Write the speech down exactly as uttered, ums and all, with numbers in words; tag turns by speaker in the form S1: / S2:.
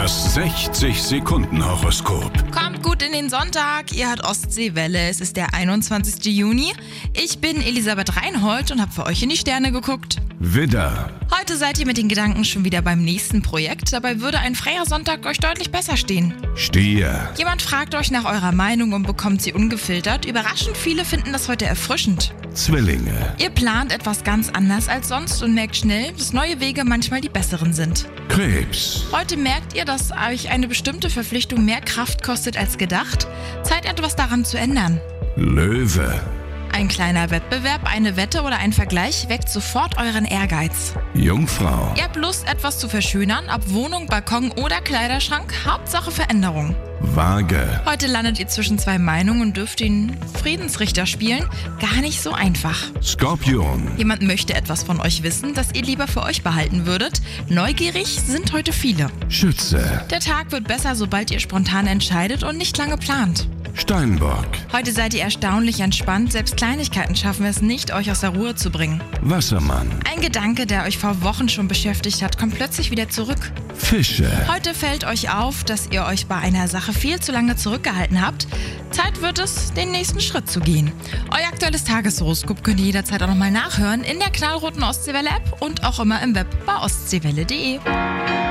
S1: Das sechzig-Sekunden-Horoskop.
S2: Kommt gut in den Sonntag, ihr hört Ostseewelle, es ist der einundzwanzigster Juni. Ich bin Elisabeth Reinhold und habe für euch in die Sterne geguckt.
S1: Widder,
S2: Heute seid ihr mit den Gedanken schon wieder beim nächsten Projekt, dabei würde ein freier Sonntag euch deutlich besser stehen.
S1: Stier,
S2: Jemand fragt euch nach eurer Meinung und bekommt sie ungefiltert. Überraschend viele finden das heute erfrischend.
S1: Zwillinge,
S2: Ihr plant etwas ganz anders als sonst und merkt schnell, dass neue Wege manchmal die besseren sind.
S1: Krebs,
S2: Heute merkt ihr, dass euch eine bestimmte Verpflichtung mehr Kraft kostet als gedacht. Zeit, etwas daran zu ändern.
S1: Löwe,
S2: Ein kleiner Wettbewerb, eine Wette oder ein Vergleich weckt sofort euren Ehrgeiz.
S1: Jungfrau,
S2: Ihr habt Lust, etwas zu verschönern, ob Wohnung, Balkon oder Kleiderschrank, Hauptsache Veränderung.
S1: Waage,
S2: Heute landet ihr zwischen zwei Meinungen und dürft den Friedensrichter spielen. Gar nicht so einfach.
S1: Skorpion,
S2: Jemand möchte etwas von euch wissen, das ihr lieber für euch behalten würdet. Neugierig sind heute viele.
S1: Schütze,
S2: Der Tag wird besser, sobald ihr spontan entscheidet und nicht lange plant.
S1: Steinbock,
S2: Heute seid ihr erstaunlich entspannt, selbst Kleinigkeiten schaffen es nicht, euch aus der Ruhe zu bringen.
S1: Wassermann,
S2: Ein Gedanke, der euch vor Wochen schon beschäftigt hat, kommt plötzlich wieder zurück.
S1: Fische,
S2: Heute fällt euch auf, dass ihr euch bei einer Sache viel zu lange zurückgehalten habt. Zeit wird es, den nächsten Schritt zu gehen. Euer aktuelles Tageshoroskop könnt ihr jederzeit auch nochmal nachhören in der knallroten Ostseewelle-App und auch immer im Web bei ostseewelle punkt de.